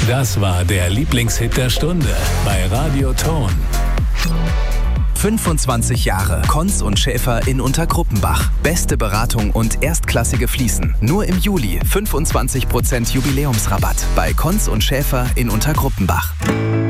Das war der Lieblingshit der Stunde bei Radio Ton. 25 Jahre Konz und Schäfer in Untergruppenbach. Beste Beratung und erstklassige Fliesen. Nur im Juli 25% Jubiläumsrabatt bei Konz und Schäfer in Untergruppenbach.